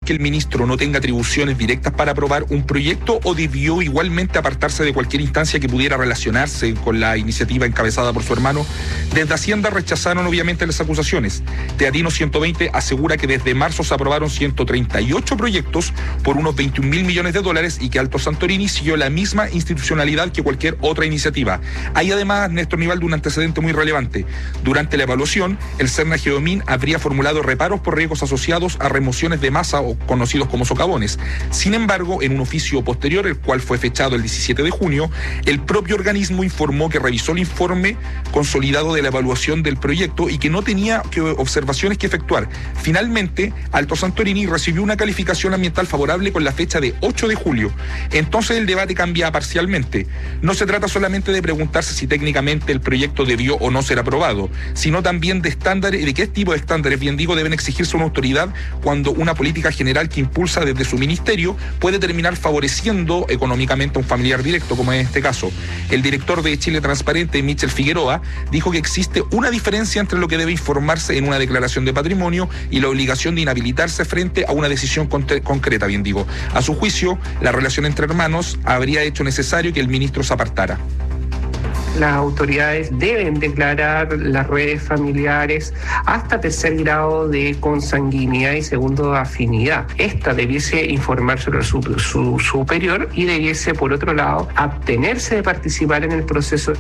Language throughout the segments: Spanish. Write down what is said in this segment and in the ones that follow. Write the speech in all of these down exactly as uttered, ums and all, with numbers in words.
que el ministro no tenga atribuciones directas para aprobar un proyecto o debió igualmente apartarse de cualquier instancia que pudiera relacionarse con la iniciativa encabezada por su hermano? Desde Hacienda rechazaron obviamente las acusaciones. Teatino ciento veinte asegura que desde marzo se aprobaron ciento treinta y ocho proyectos por unos veintiún mil millones de dólares y que Alto Santorini siguió la misma institucionalidad que cualquier otra iniciativa. Hay además, Néstor Nivaldo, un antecedente muy relevante. Durante la evaluación, el Serna-Geomin habría formulado reparos por riesgos asociados a remociones de masa o conocidos como socavones. Sin embargo, en un oficio posterior, el cual fue fechado el diecisiete de junio, el propio organismo informó que revisó el informe consolidado de la evaluación del proyecto y que no tenía que observaciones que efectuar. Finalmente, Alto Santorini recibió una calificación ambiental favorable con la fecha de ocho de julio. Entonces el debate cambia parcialmente. No se trata solamente de preguntarse si técnicamente el proyecto debió o no ser aprobado, sino también de estándares, de qué tipo de estándares, bien digo, deben exigirse a una autoridad cuando una política general que impulsa desde su ministerio puede terminar favoreciendo económicamente a un familiar directo, como en este caso. El director de Chile Transparente, Michel Figueroa, dijo que existe una diferencia entre lo que debe informarse en una declaración de patrimonio y la obligación de inhabilitarse frente a una decisión concreta, bien digo. A su juicio, la relación entre hermanos habría hecho necesario que el ministro se apartara. Las autoridades deben declarar las redes familiares hasta tercer grado de consanguinidad y segundo de afinidad. Esta debiese informar sobre su, su superior y debiese, por otro lado, abstenerse de participar en el proceso.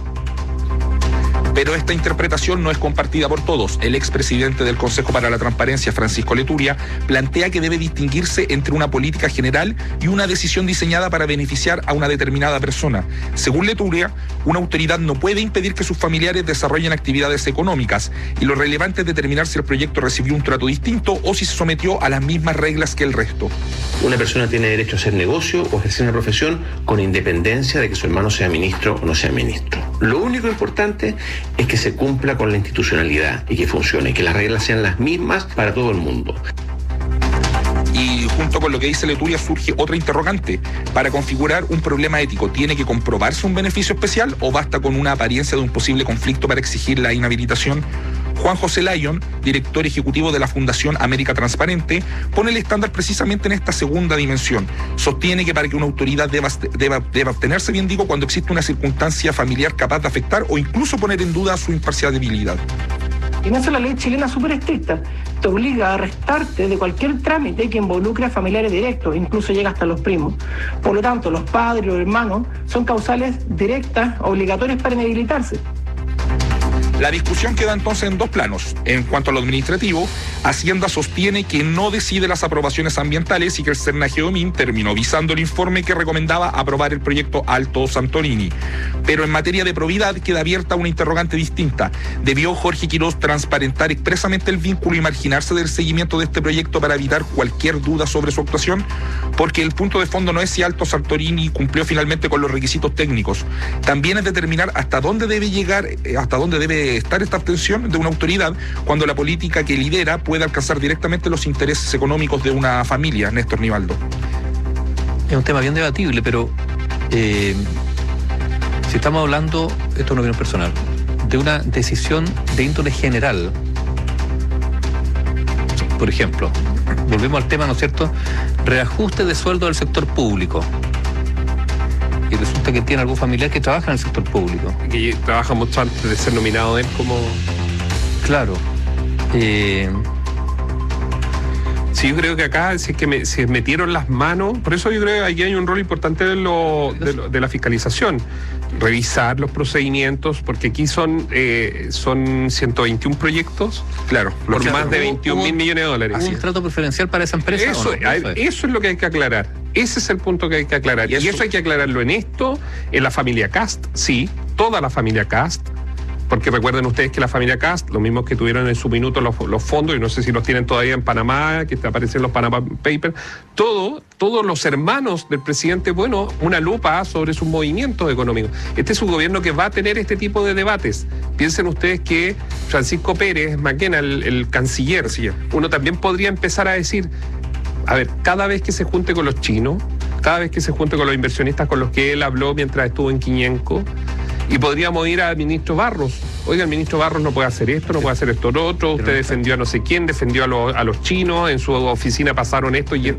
Pero esta interpretación no es compartida por todos. El expresidente del Consejo para la Transparencia, Francisco Leturia, plantea que debe distinguirse entre una política general y una decisión diseñada para beneficiar a una determinada persona. Según Leturia, una autoridad no puede impedir que sus familiares desarrollen actividades económicas y lo relevante es determinar si el proyecto recibió un trato distinto o si se sometió a las mismas reglas que el resto. Una persona tiene derecho a hacer negocio o ejercer una profesión con independencia de que su hermano sea ministro o no sea ministro. Lo único importante es que se cumpla con la institucionalidad y que funcione, que las reglas sean las mismas para todo el mundo. Y junto con lo que dice Leturia surge otra interrogante. Para configurar un problema ético, ¿tiene que comprobarse un beneficio especial o basta con una apariencia de un posible conflicto para exigir la inhabilitación? Juan José Lyon, director ejecutivo de la Fundación América Transparente, pone el estándar precisamente en esta segunda dimensión. Sostiene que para que una autoridad deba, deba, deba abstenerse, bien digo, cuando existe una circunstancia familiar capaz de afectar o incluso poner en duda su imparcialidad. Y no es la ley chilena súper estricta, te obliga a restarte de cualquier trámite que involucre a familiares directos, incluso llega hasta los primos. Por lo tanto, los padres o hermanos son causales directas, obligatorias para inhabilitarse. La discusión queda entonces en dos planos. En cuanto a lo administrativo, Hacienda sostiene que no decide las aprobaciones ambientales y que el Serna-Geomin terminó visando el informe que recomendaba aprobar el proyecto Alto Santorini. Pero en materia de probidad queda abierta una interrogante distinta. ¿Debió Jorge Quiroz transparentar expresamente el vínculo y marginarse del seguimiento de este proyecto para evitar cualquier duda sobre su actuación? Porque el punto de fondo no es si Alto Santorini cumplió finalmente con los requisitos técnicos. También es determinar hasta dónde debe llegar, hasta dónde debe estar esta abstención de una autoridad cuando la política que lidera puede alcanzar directamente los intereses económicos de una familia, Néstor Nivaldo. Es un tema bien debatible, pero eh, si estamos hablando, esto es una opinión personal, de una decisión de índole general, por ejemplo, volvemos al tema, ¿no es cierto?, reajuste de sueldo del sector público. Y resulta que tiene algún familiar que trabaja en el sector público. Que trabaja mucho antes de ser nominado él como... Claro. Eh... Sí, yo creo que acá si es que me, se metieron las manos, por eso yo creo que aquí hay un rol importante de, lo, de, lo, de la fiscalización, revisar los procedimientos, porque aquí son eh, son ciento veintiún proyectos, claro, por claro, más de veintiún mil millones de dólares. ¿Hubo un trato preferencial para esa empresa? Eso, ¿o no? eso, es. eso es lo que hay que aclarar. Ese es el punto que hay que aclarar. Y eso, y eso hay que aclararlo en esto, en la familia Kast, sí, toda la familia Kast. Porque recuerden ustedes que la familia Kast, lo mismo que tuvieron en su minuto los, los fondos, y no sé si los tienen todavía en Panamá, que aparecen los Panama Papers, todo, todos los hermanos del presidente, bueno, una lupa sobre sus movimientos económicos. Este es un gobierno que va a tener este tipo de debates. Piensen ustedes que Francisco Pérez Maquena, el, el canciller, uno también podría empezar a decir, a ver, cada vez que se junte con los chinos, cada vez que se junte con los inversionistas con los que él habló mientras estuvo en Quiñenco, y podríamos ir al ministro Barros. Oiga, el ministro Barros no puede hacer esto, no puede hacer esto, lo otro. Usted defendió a no sé quién, defendió a, lo, a los chinos, en su oficina pasaron esto y